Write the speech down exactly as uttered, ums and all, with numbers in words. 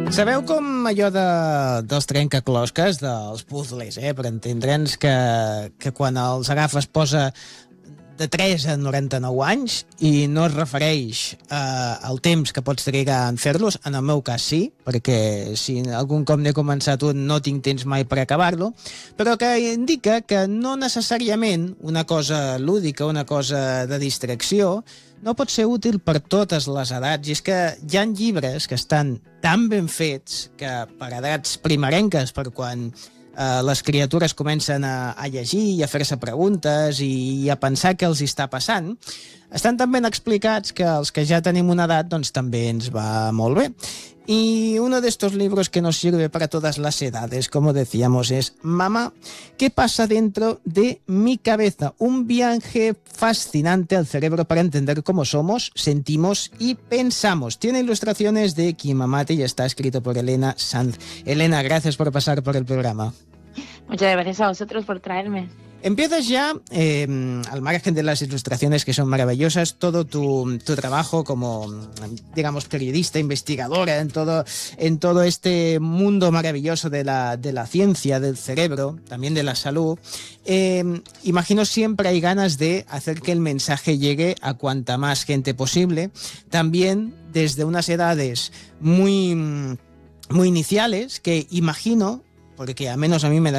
Sabeu com allò de, dels trencaclosques, dels puzzles, eh? Per entendre'ns que, que quan els agafes posa de tres a noranta-nou anys i no es refereix eh, al temps que pots trigar en fer-los. En el meu cas sí, perquè si algun cop n'he començat un no tinc temps mai per acabar-lo, però que indica que no necessàriament una cosa lúdica, una cosa de distracció, no pot ser útil per totes les edats. I és que hi ha llibres que estan tan ben fets que per edats primerenques, per quan Uh, les criatures comencen a, a llegir i a fer-se preguntes i, i a pensar què els està passant, estan tan ben explicats que els que ja tenim una edat doncs també ens va molt bé. Y uno de estos libros que nos sirve para todas las edades, como decíamos, es Mamá, ¿qué pasa dentro de mi cabeza? Un viaje fascinante al cerebro para entender cómo somos, sentimos y pensamos. Tiene ilustraciones de Kim Amate y está escrito por Elena Sanz. Elena, gracias por pasar por el programa. Muchas gracias a vosotros por traerme. Empiezas ya, eh, al margen de las ilustraciones que son maravillosas, todo tu, tu trabajo como, digamos, periodista, investigadora en todo, en todo este mundo maravilloso de la, de la ciencia, del cerebro, también de la salud. Eh, imagino siempre hay ganas de hacer que el mensaje llegue a cuanta más gente posible, también desde unas edades muy, muy iniciales que imagino, porque al menos a mí me da